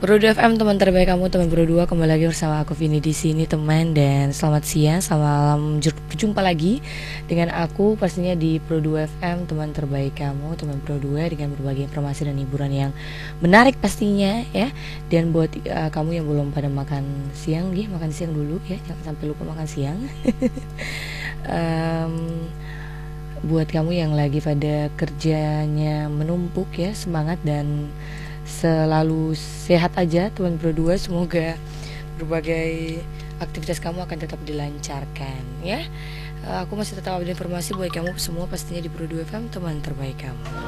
Pro2 FM, teman terbaik kamu, teman Pro2, kembali lagi bersama aku Vini di sini teman, dan selamat siang, selamat malam, berjumpa lagi dengan aku pastinya di Pro2 FM, teman terbaik kamu, teman Pro2, dengan berbagai informasi dan hiburan yang menarik pastinya ya. Dan buat kamu yang belum pada makan siang, makan siang dulu ya, jangan sampai lupa makan siang. Buat kamu yang lagi pada kerjanya menumpuk ya, semangat dan selalu sehat aja teman Pro2. Semoga berbagai aktivitas kamu akan tetap dilancarkan ya. Aku masih tetap ada informasi buat kamu semua pastinya di Pro2 FM, teman terbaik kamu.